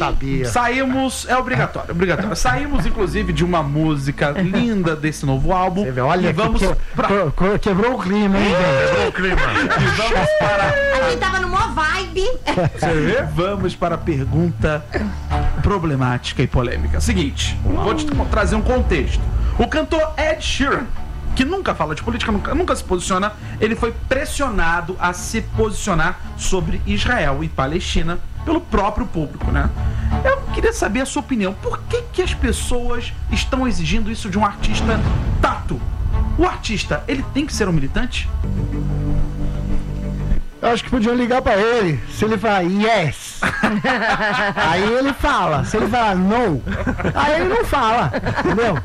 sabia. Saímos, é obrigatório. Saímos, inclusive, de uma música linda desse novo álbum. Você vê, olha, e vamos quebrou o clima, hein, gente? Quebrou o clima. E vamos para... A gente tava numa vibe. Você vê? Vamos para a pergunta problemática e polêmica. Seguinte, vou te trazer um contexto. O cantor Ed Sheeran, que nunca fala de política, nunca se posiciona, ele foi pressionado a se posicionar sobre Israel e Palestina pelo próprio público, né? Eu queria saber a sua opinião. Por que as pessoas estão exigindo isso de um artista tato? O artista, ele tem que ser um militante? Eu acho que podiam ligar pra ele. Se ele falar yes, aí ele fala. Se ele falar no, aí ele não fala. Entendeu?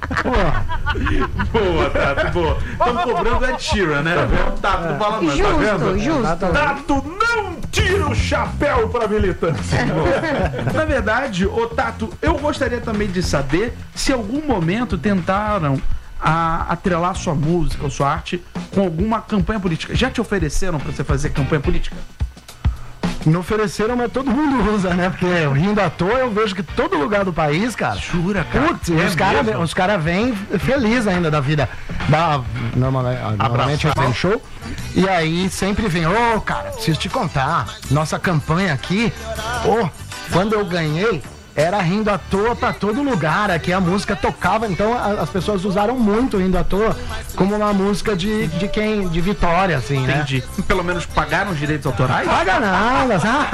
Boa, Tato, boa. Estamos cobrando Ed Sheeran, né? O Tato não fala mais, tá vendo? Justo. Tato, não tira o chapéu pra militância. Na verdade, ô Tato, eu gostaria também de saber se em algum momento tentaram atrelar sua música ou sua arte com alguma campanha política. Já te ofereceram pra você fazer campanha política? Não ofereceram, mas todo mundo usa, né? Porque rindo à toa, eu vejo que todo lugar do país, cara. Jura, cara? Putz, os caras vêm felizes ainda da vida. Normalmente eu tenho show. E aí sempre vem, cara, preciso te contar. Nossa campanha aqui, quando eu ganhei, era rindo à toa pra todo lugar. Aqui a música tocava, então as pessoas usaram muito rindo à toa como uma música de vitória, assim, né? Entendi. Pelo menos pagaram os direitos autorais? Paga nada.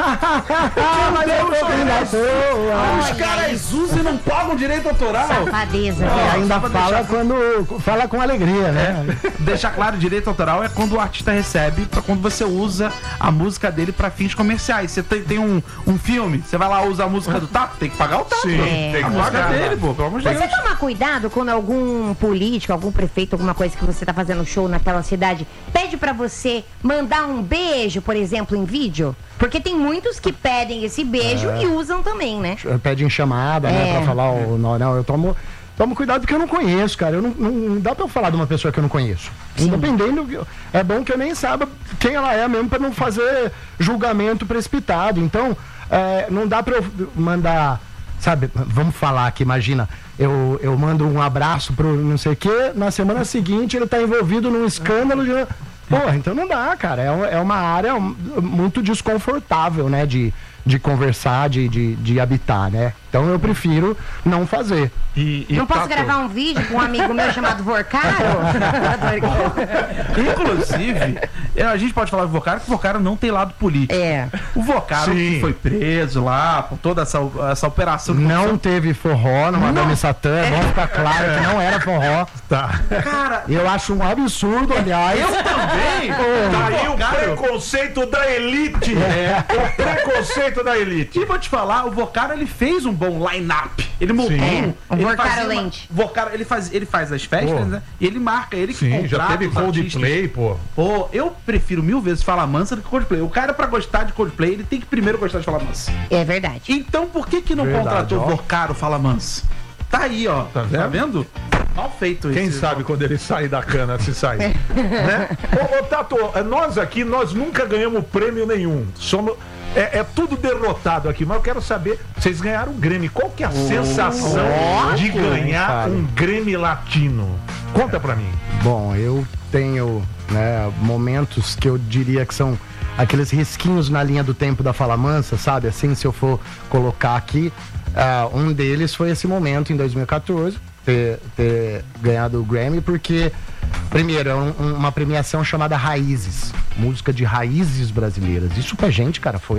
Mas eu tô rindo à toa. Os caras usam e não pagam direito autoral. Safadeza. E ainda fala com alegria, né? Deixar claro, direito autoral é quando o artista recebe, quando você usa a música dele pra fins comerciais. Você tem um filme, você vai lá usa a música do Tato, tem que pagar o Tato. Sim, tem que pagar dele, pô, pelo amor de Deus. Você toma cuidado quando algum político, algum prefeito, alguma coisa que você tá fazendo show naquela cidade, pede pra você mandar um beijo, por exemplo, em vídeo? Porque tem muitos que pedem esse beijo e usam também, né? Pedem chamada, né? Pra falar não, eu tomo cuidado porque eu não conheço, cara. Não dá pra eu falar de uma pessoa que eu não conheço. Sim. Dependendo, é bom que eu nem saiba quem ela é mesmo pra não fazer julgamento precipitado. Então, não dá pra eu mandar, sabe, vamos falar aqui, imagina, eu mando um abraço pro não sei o quê, na semana seguinte ele tá envolvido num escândalo de... Porra, então não dá, cara. É uma área muito desconfortável, né? De conversar, de habitar, né? Então eu prefiro não fazer. Não posso gravar um vídeo com um amigo meu chamado Vorcaro? Inclusive, a gente pode falar do Vorcaro, que o Vorcaro não tem lado político. O Vorcaro que foi preso lá, por toda essa operação. Não teve forró no Madame Satã, vamos ficar claro que não era forró. Tá. Cara, eu acho um absurdo, aliás. Eu também. Tá aí o preconceito da elite. O preconceito da elite. E vou te falar, o Vorcaro, ele fez um bom line-up. Ele montou um Vorcaro Lente. Ele faz as festas, né? E ele marca, ele que Sim, já contrata teve os Coldplay, pô. Pô, eu prefiro 1000 vezes Fala Mansa do que Coldplay. O cara, pra gostar de Coldplay, ele tem que primeiro gostar de Fala Mansa. É verdade. Então, por que não contratou o Vorcaro Fala Mansa? Tá aí, ó. Tá vendo? Mal feito isso. Quem sabe quando ele sair da cana, se sair. Né? Ô, Tato, nós aqui, nós nunca ganhamos prêmio nenhum. É tudo derrotado aqui, mas eu quero saber, vocês ganharam um Grammy. Qual que é a sensação de ganhar um Grammy latino? Conta pra mim. Bom, eu tenho momentos que eu diria que são aqueles risquinhos na linha do tempo da Fala Mansa, sabe? Assim, se eu for colocar aqui, um deles foi esse momento em 2014, ter ganhado o Grammy, porque primeiro, é uma premiação chamada Raízes, música de raízes brasileiras. Isso pra gente, cara, foi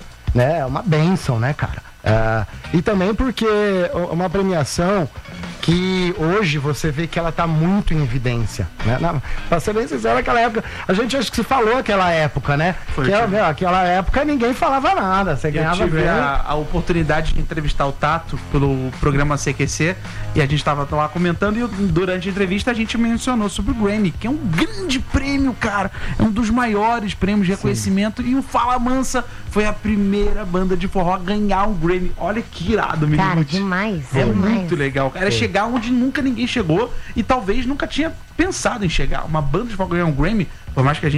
uma bênção, né, cara? E também porque uma premiação que hoje você vê que ela tá muito em evidência, né? Pra ser bem sincero, naquela época, a gente acho que se falou aquela época, né? Aquela época ninguém falava nada, você ganhava. Eu tive a oportunidade de entrevistar o Tato pelo programa CQC e a gente tava lá comentando e durante a entrevista a gente mencionou sobre o Grammy, que é um grande prêmio, cara, é um dos maiores prêmios de reconhecimento. Sim. E o Fala Mansa foi a primeira banda de forró a ganhar um Grammy. Olha que irado, menino. Cara, demais. É muito legal, cara. É chegar onde nunca ninguém chegou e talvez nunca tinha pensado em chegar. Uma banda de forró ganhar um Grammy, por mais que a gente,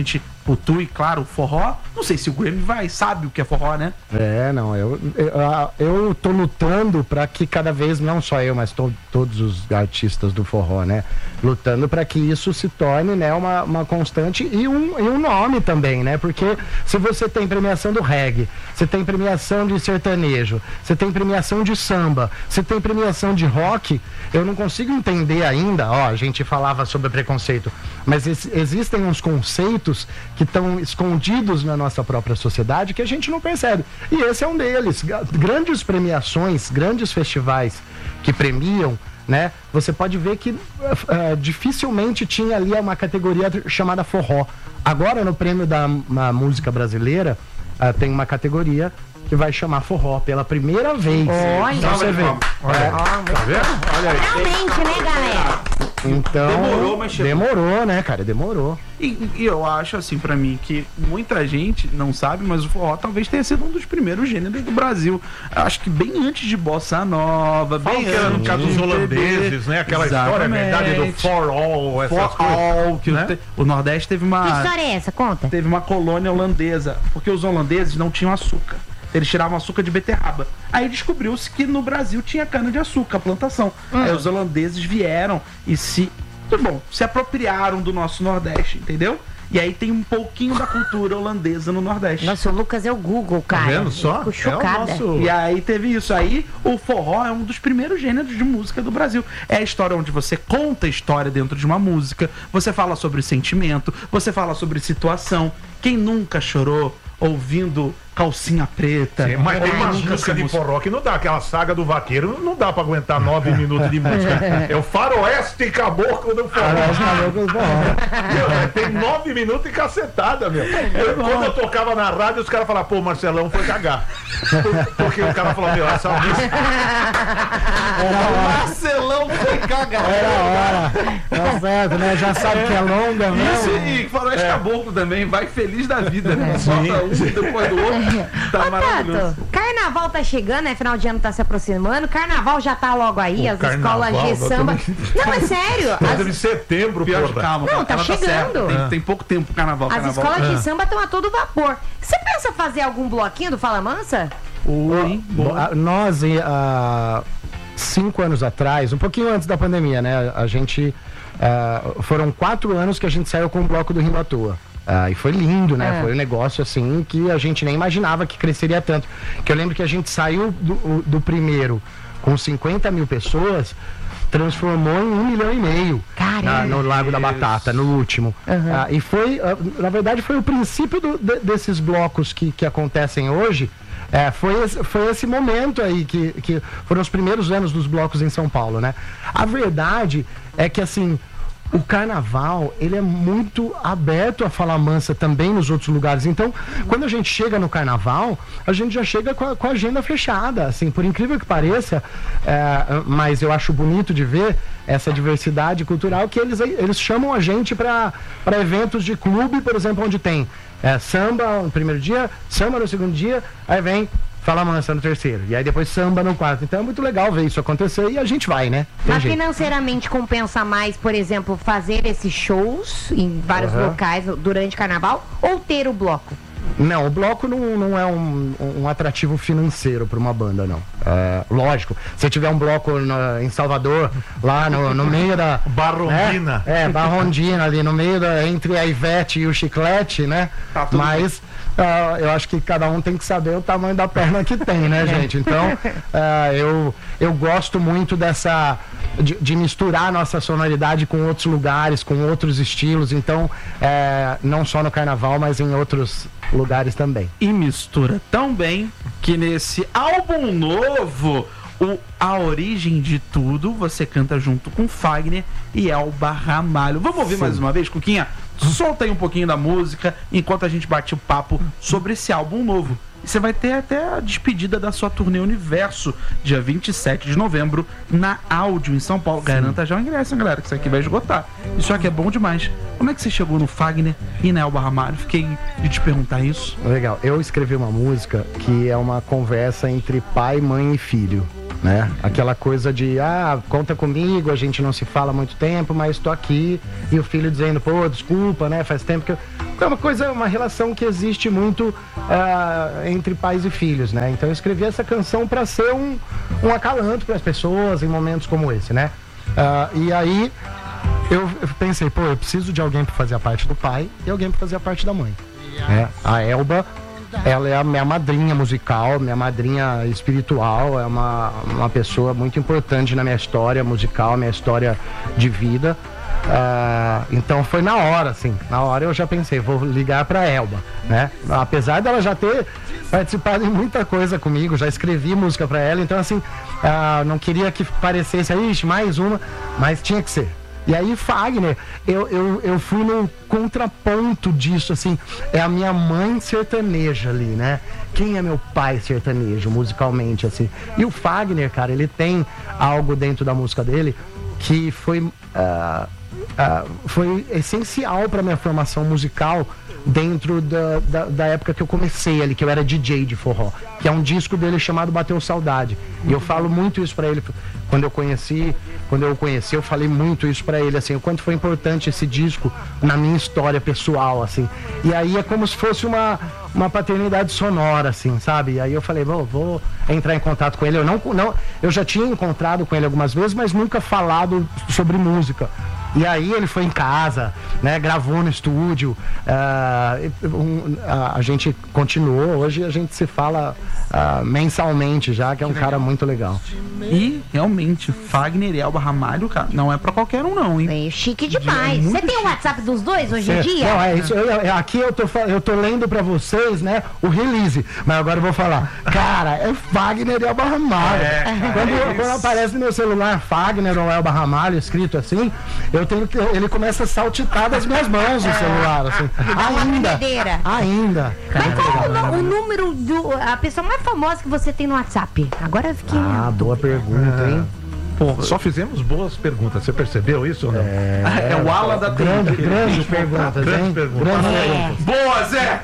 Putu e, claro, o forró. Não sei se o Grammy sabe o que é forró, né? Não, eu tô lutando para que cada vez, não só eu, mas todos os artistas do forró, né? Lutando para que isso se torne, né, uma constante e um nome também, né? Porque se você tem premiação do reggae, você tem premiação de sertanejo, você tem premiação de samba, você tem premiação de rock, eu não consigo entender ainda, a gente falava sobre preconceito, mas existem uns conceitos que estão escondidos na nossa própria sociedade que a gente não percebe. E esse é um deles. Grandes premiações, grandes festivais que premiam, né? Você pode ver que dificilmente tinha ali uma categoria chamada forró. Agora no prêmio da música brasileira tem uma categoria que vai chamar forró pela primeira vez. Olha, você vê. Tá vendo? Olha aí. Realmente, né, galera? Então, Demorou, mas chegou. Demorou, né, cara? Demorou. E eu acho, assim, pra mim, que muita gente não sabe, mas o forró talvez tenha sido um dos primeiros gêneros do Brasil. Acho que bem antes de Bossa Nova, Falam bem que era no antes caso dos de holandeses, né? Aquela história, verdade, do for all, essas For coisas. all, que né? o Nordeste teve Que uma... história é essa? Conta. Teve uma colônia holandesa, porque os holandeses não tinham açúcar. Eles tiravam açúcar de beterraba. Aí descobriu-se que no Brasil tinha cana-de-açúcar, plantação. Aí os holandeses vieram e se apropriaram do nosso Nordeste, entendeu? E aí tem um pouquinho da cultura holandesa no Nordeste. Nossa, o Lucas é o Google, cara. Tá vendo só? Fico chocada. E aí teve isso. Aí o forró é um dos primeiros gêneros de música do Brasil. É a história onde você conta a história dentro de uma música, você fala sobre sentimento, você fala sobre situação. Quem nunca chorou ouvindo Calcinha Preta? Sim, mas tem Ou umas nunca músicas se de forró que não dá. Aquela saga do vaqueiro não dá pra aguentar 9 minutos de música. É o faroeste e caboclo do forró. Meu, tem 9 minutos e cacetada, meu. Quando eu tocava na rádio, os caras falavam, pô, Marcelão foi cagar. Porque o cara falou, meu, essa música... Marcelão foi cagar. Era a hora. Tá certo, né? Já sabe que é longa, né? Isso, e faroeste caboclo também, vai feliz da vida, né? Bota um depois do outro. Tá Ô, maravilhoso. Tato, carnaval tá chegando, né? Final de ano tá se aproximando. Carnaval já tá logo aí, as escolas de samba. Não, é sério. Deve setembro, Pior que porra. calma, Não, tá ela chegando. certa. Tem pouco tempo pro carnaval. As carnaval. escolas de samba estão a todo vapor. Você pensa fazer algum bloquinho do Fala Mansa? Oi, boa. Nós, 5 anos atrás, um pouquinho antes da pandemia, né? A gente... foram 4 anos que a gente saiu com o bloco do Rindo à Toa. E foi lindo, né? Foi um negócio assim que a gente nem imaginava que cresceria tanto. Que eu lembro que a gente saiu do primeiro com 50 mil pessoas, transformou em 1,5 milhão no Lago da Batata, no último. E foi, na verdade, foi o princípio desses blocos que acontecem hoje. Foi esse momento aí que foram os primeiros anos dos blocos em São Paulo, né? A verdade é que, assim, o carnaval, ele é muito aberto a Fala Mansa também nos outros lugares. Então, quando a gente chega no carnaval, a gente já chega com a agenda fechada, assim, por incrível que pareça, mas eu acho bonito de ver essa diversidade cultural, que eles chamam a gente para eventos de clube, por exemplo, onde tem samba no primeiro dia, samba no segundo dia, aí vem Fala Mansa no terceiro, e aí depois samba no quarto. Então é muito legal ver isso acontecer e a gente vai, né? Mas financeiramente compensa mais, por exemplo, fazer esses shows em vários locais durante o carnaval ou ter o bloco? Não, o bloco não é um atrativo financeiro para uma banda, não. Lógico, se tiver um bloco em Salvador, lá no meio da... Barrondina. Barrondina, ali no meio entre a Ivete e o Chiclete, né? Tá tudo Mas eu acho que cada um tem que saber o tamanho da perna que tem, né, gente? Então, eu gosto muito dessa... De misturar a nossa sonoridade com outros lugares, com outros estilos. Então, não só no carnaval, mas em outros lugares também. E mistura tão bem que nesse álbum novo, A Origem de Tudo, você canta junto com Fagner e Elba Ramalho. Vamos ouvir mais uma vez, Cuquinha? Solta aí um pouquinho da música enquanto a gente bate o papo sobre esse álbum novo. E você vai ter até a despedida da sua turnê Universo, dia 27 de novembro, na Áudio, em São Paulo. Garanta já o ingresso, hein, galera, que isso aqui vai esgotar. Isso aqui é bom demais. Como é que você chegou no Fagner e na Elba Ramalho? Fiquei de te perguntar isso. Legal. Eu escrevi uma música que é uma conversa entre pai, mãe e filho, né? Aquela coisa de, conta comigo, a gente não se fala há muito tempo, mas tô aqui. E o filho dizendo, pô, desculpa, né? Faz tempo que eu... é uma relação que existe muito entre pais e filhos, né? Então eu escrevi essa canção para ser um acalanto para as pessoas em momentos como esse, né? E aí eu pensei, eu preciso de alguém para fazer a parte do pai e alguém para fazer a parte da mãe. A Elba, ela é a minha madrinha musical, minha madrinha espiritual, é uma pessoa muito importante na minha história musical, minha história de vida. Então foi na hora eu já pensei, vou ligar pra Elba, né? Apesar dela já ter participado em muita coisa comigo, já escrevi música pra ela, então assim, não queria que parecesse, mais uma, mas tinha que ser. E aí Fagner, eu fui no contraponto disso, assim, é a minha mãe sertaneja ali, né? Quem é meu pai sertanejo, musicalmente, assim? E o Fagner, cara, ele tem algo dentro da música dele que foi essencial para minha formação musical dentro da época que eu comecei ali, que eu era DJ de forró, que é um disco dele chamado Bateu Saudade. E eu falo muito isso para ele. Quando eu o conheci, eu falei muito isso pra ele, assim, o quanto foi importante esse disco na minha história pessoal, assim. E aí é como se fosse uma paternidade sonora, assim, sabe? E aí eu falei, vou entrar em contato com ele. Eu já tinha encontrado com ele algumas vezes, mas nunca falado sobre música. E aí ele foi em casa, né, gravou no estúdio, a gente continuou, hoje a gente se fala mensalmente já, que é um cara muito legal. E realmente, Fagner e Elba Ramalho, cara, não é pra qualquer um não, hein? É chique demais. Você tem o WhatsApp dos dois hoje em dia? Não, é isso. Aqui eu tô lendo pra vocês, né, o release, mas agora eu vou falar. Cara, é Fagner e Elba Ramalho. Quando aparece no meu celular Fagner ou Elba Ramalho escrito assim, ele começa a saltitar das minhas mãos o celular, assim. Ainda. Mas qual o número a pessoa mais famosa que você tem no WhatsApp? Agora eu fiquei... boa pergunta, hein? Porra, só fizemos boas perguntas, você percebeu isso ou não? É o ala da grande perguntas, hein? Boa, Zé!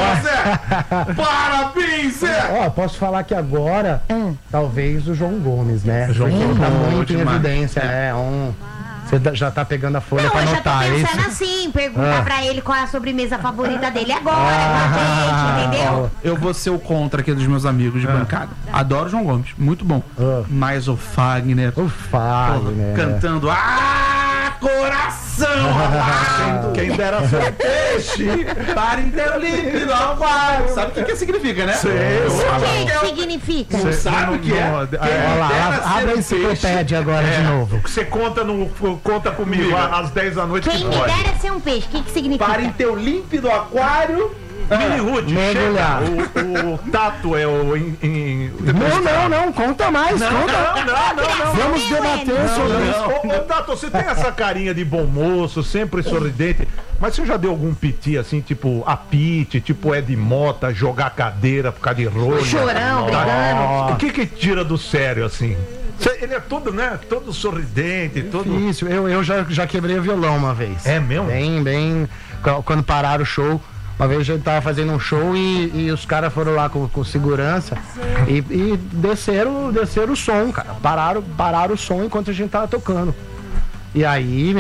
Parabéns, Zé! Posso falar que agora, talvez o João Gomes, né? João Gomes tá muito em evidência, né? Você já tá pegando a folha pra anotar, eu já tô pensando assim, perguntar pra ele qual é a sobremesa favorita dele agora, gente, entendeu? Eu vou ser o contra aqui dos meus amigos de bancada. Adoro o João Gomes, muito bom. Mas o Fagner... cantando... coração! Quem dera ser um peixe! Para interlíquido, aquário! Sabe o que significa, né? O que significa? Você sabe o que é? Olha lá, abre a enciclopédia agora de novo. Você conta comigo às 10 da noite. Quem me dera ser um peixe, o que significa? Para em teu límpido aquário... Mini Ruth, mergulhar. O Tato é o... Não, conta mais. Não. Vamos debater sobre isso. Ô, Tato, você tem essa carinha de bom moço, sempre sorridente, mas você já deu algum piti assim, tipo apite, tipo Ed Mota, jogar cadeira por causa de rolha? Chorão, brigando. O que tira do sério, assim? Ele é todo, né? Todo sorridente, todo... Isso, eu já quebrei o violão uma vez. É mesmo? Bem, quando pararam o show. Uma vez a gente tava fazendo um show e os caras foram lá com segurança e desceram o som, cara. Pararam o som enquanto a gente tava tocando. E aí,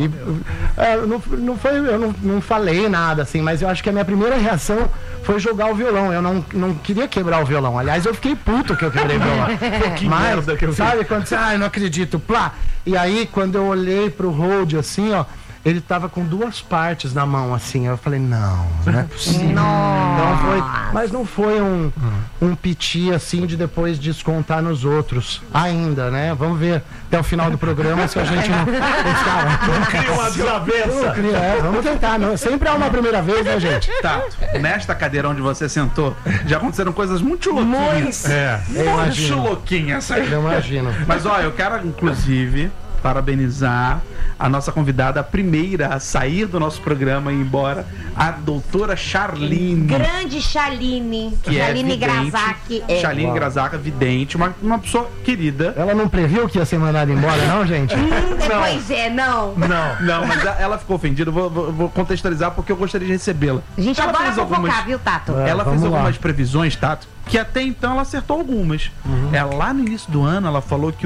eu não falei nada assim, mas eu acho que a minha primeira reação foi jogar o violão. Eu não queria quebrar o violão. Aliás, eu fiquei puto que eu quebrei o violão. Que merda que eu fiz. Sabe quando você, eu não acredito, plá. E aí, quando eu olhei pro Hold assim, ó, ele tava com duas partes na mão, assim. Eu falei, não é possível. Mas não foi um piti, assim, de depois descontar nos outros. Ainda, né? Vamos ver até o final do programa se a gente não... Não cria uma desavença. Vamos tentar. Sempre há uma primeira vez, né, gente? Tato, nesta cadeira onde você sentou, já aconteceram coisas muito louquinhas. Muito louquinhas. Eu imagino. Mas, ó, eu quero, inclusive... parabenizar a nossa convidada, a primeira a sair do nosso programa e ir embora, a doutora Charline. Grande Charline. Charline Grazak. Charline Grazak, vidente, uma pessoa querida. Ela não previu que ia ser mandada embora, não, gente? Pois é, não. Não, mas ela ficou ofendida. Vou contextualizar porque eu gostaria de recebê-la. A gente ela agora fez fofocar, viu, Tato? Ela fez algumas previsões, Tato, que até então ela acertou algumas. Ela, lá no início do ano, ela falou que o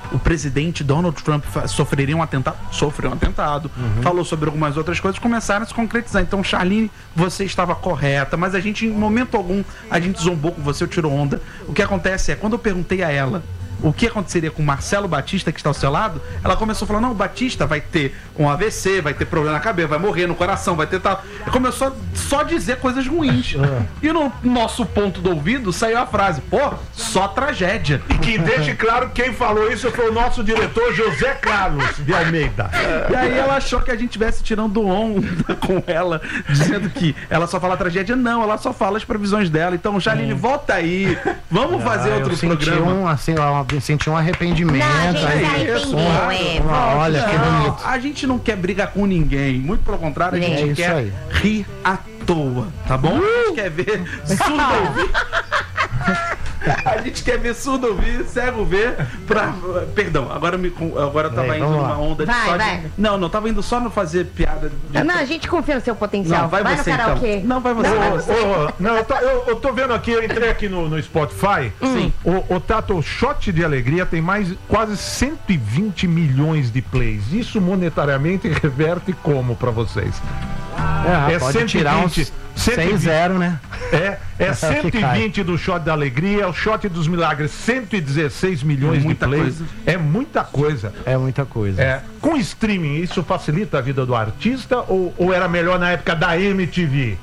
o presidente Donald Trump sofreu um atentado, falou sobre algumas outras coisas, começaram a se concretizar. Então, Charline, você estava correta, mas a gente, em momento algum, a gente zombou com você, eu tirou onda. O que acontece é, quando eu perguntei a ela o que aconteceria com o Marcelo Batista, que está ao seu lado, ela começou a falar, não, o Batista vai ter um AVC, vai ter problema na cabeça, vai morrer no coração, vai ter tal. E começou a só dizer coisas ruins. E no nosso ponto do ouvido saiu a frase, pô, só tragédia. E que deixe claro que quem falou isso foi o nosso diretor José Carlos de Almeida. E aí ela achou que a gente estivesse tirando onda com ela, dizendo que ela só fala tragédia. Não, ela só fala as previsões dela. Então, Charline, volta aí, vamos fazer outro programa. Senti um arrependimento. Não, a gente se arrependeu, olha que bonito. A gente não quer brigar com ninguém. Muito pelo contrário, a gente quer rir à toa, tá bom? A gente quer ver surdo ouvir. A gente quer ver surdo ouvir, cego ver. Perdão, agora eu tava indo numa onda de Não, tava indo só no fazer piada. Não, a gente confia no seu potencial. Não, vai você no karaokê. Então. Não, vai você. Não, eu tô vendo aqui, eu entrei aqui no Spotify. Sim. O Tato, o Shot de Alegria tem quase 120 milhões de plays. Isso monetariamente reverte como pra vocês? Pode tirar uns 6-0, né? É 120 do Shot da Alegria, o Shot dos Milagres, 116 milhões de plays. É muita coisa. É muita coisa. Com streaming, isso facilita a vida do artista ou era melhor na época da MTV?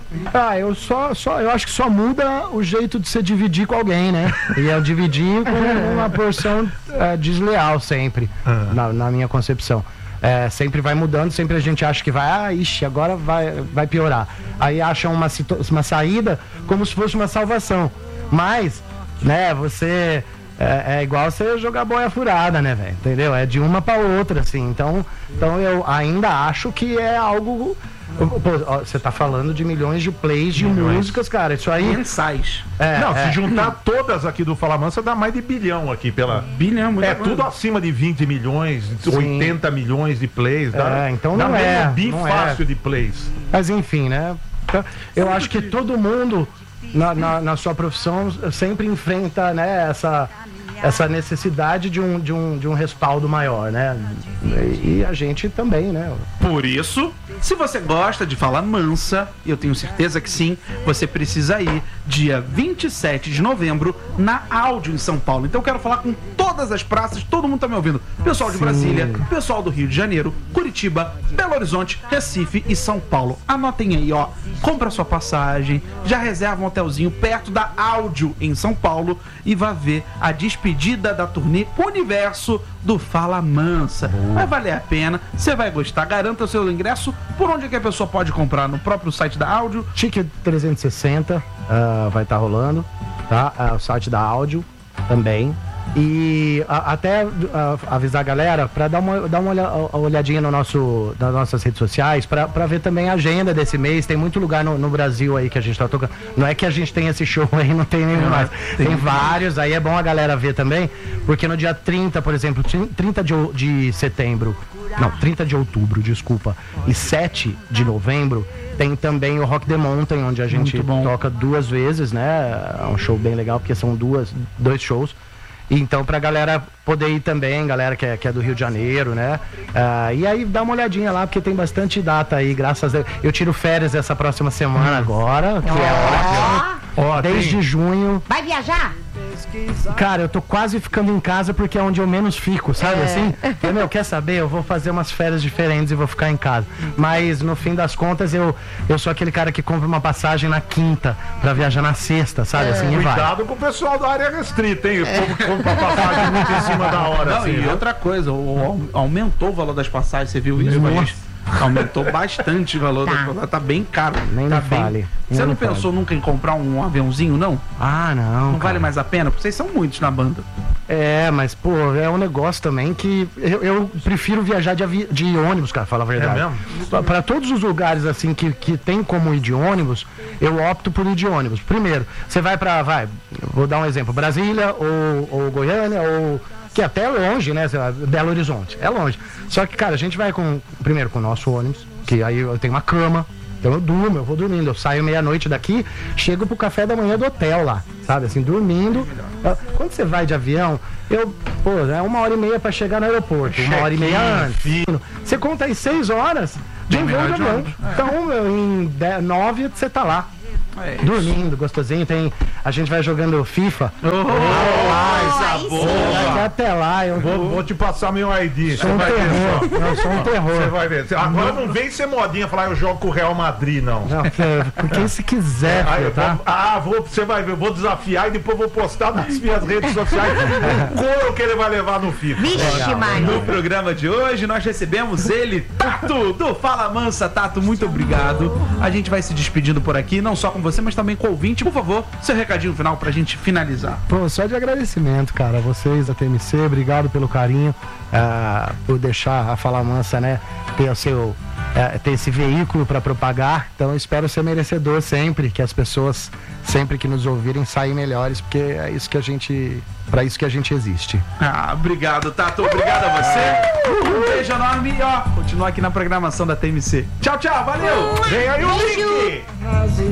Eu acho que só muda o jeito de você dividir com alguém, né? E eu dividir com uma porção desleal sempre, na minha concepção. Sempre vai mudando, sempre a gente acha que agora vai piorar. Aí acham uma saída como se fosse uma salvação. Mas, né, você... É igual você jogar boia furada, né, velho? Entendeu? É de uma pra outra, assim. Então eu ainda acho que é algo... Você tá falando de milhões de plays de músicas, cara. Isso aí... Mensais. Se juntar todas aqui do Fala Mansa, dá mais de bilhão aqui pela... Bilhão, muito tudo acima de 20 milhões, 80 milhões de plays. Então dá não é. Bem fácil de plays. Mas enfim, né? Eu acho que todo mundo na sua profissão sempre enfrenta, né, essa necessidade de um respaldo maior, né? E a gente também, né? Por isso, se você gosta de Fala Mansa, e eu tenho certeza que sim, você precisa ir dia 27 de novembro na Áudio em São Paulo. Então eu quero falar com todas as praças, todo mundo tá me ouvindo. Pessoal de Brasília, pessoal do Rio de Janeiro, Curitiba, Belo Horizonte, Recife e São Paulo. Anotem aí, ó. Compra sua passagem, já reserva um hotelzinho perto da Áudio em São Paulo e vá ver a despedida da turnê Universo do Fala Mansa. Vai valer a pena, você vai gostar. Garanta o seu ingresso. Por onde é que a pessoa pode comprar? No próprio site da Áudio? Ticket 360 vai estar rolando, tá? O site da Áudio também. E até avisar a galera para dar uma olhadinha nas nossas redes sociais, para ver também a agenda desse mês. Tem muito lugar no Brasil aí que a gente tá tocando. Não é que a gente tem esse show aí, não tem nenhum mais. Tem vários, aí é bom a galera ver também, porque no dia 30, por exemplo, 30 de setembro, não, 30 de outubro, desculpa, e 7 de novembro, tem também o Rock the Mountain, onde a gente toca 2 vezes, né? É um show bem legal, porque são 2 shows. Então, pra galera poder ir também, galera que é do Rio de Janeiro, né? E aí dá uma olhadinha lá, porque tem bastante data aí, graças a Deus. Eu tiro férias essa próxima semana agora, que é ótimo. Desde junho. Vai viajar? Cara, eu tô quase ficando em casa porque é onde eu menos fico, sabe assim? Quer saber? Eu vou fazer umas férias diferentes e vou ficar em casa. Mas no fim das contas, eu sou aquele cara que compra uma passagem na quinta pra viajar na sexta, sabe? Assim, Cuidado com o pessoal da área restrita, hein? O povo que compra passagem muito em cima da hora. Não, assim, e outra coisa, aumentou o valor das passagens, você viu isso? Aumentou bastante o valor das passagens, tá bem caro. Nem tá me fale. Você não pensou nunca em comprar um aviãozinho, não? Não. Não vale mais a pena? Porque vocês são muitos na banda. Mas, pô, é um negócio também que eu prefiro viajar de ônibus, cara, fala a verdade. É mesmo? Para todos os lugares, assim, que tem como ir de ônibus, eu opto por ir de ônibus. Primeiro, você vai vou dar um exemplo, Brasília ou Goiânia ou... que até é longe, né? Belo Horizonte, é longe. Só que, cara, a gente vai primeiro com o nosso ônibus, que aí eu tenho uma cama, então eu vou dormindo. Eu saio meia-noite daqui, chego pro café da manhã do hotel lá, sabe? Assim, dormindo, Quando você vai de avião, é 1h30 pra chegar no aeroporto, 1h30 antes. Você conta aí 6 horas de voo de avião. Então, em 9 você tá lá. Dormindo, gostosinho. A gente vai jogando FIFA. Até lá, eu vou te passar meu ID. Sou um terror. Eu sou um terror. Você vai ver. Agora não vem ser modinha falar eu jogo com o Real Madrid, não. Porque se quiser, tá? Você vai ver, vou desafiar e depois vou postar nas minhas redes sociais o couro que ele vai levar no FIFA. Vixe, Mário. No programa de hoje, nós recebemos ele, Tato, do Fala Mansa. Tato, muito obrigado. A gente vai se despedindo por aqui, não só com você, mas também com o ouvinte. Por favor, seu recadinho final pra gente finalizar. Pô, só de agradecimento, cara, a vocês da TMC, obrigado pelo carinho, por deixar a Fala Mansa, né, ter esse veículo para propagar. Então eu espero ser merecedor sempre, que as pessoas sempre que nos ouvirem saem melhores, porque é isso que para isso que a gente existe. Obrigado, Tato, obrigado a você. Um beijo enorme e continua aqui na programação da TMC. Tchau, valeu. Vem aí o link.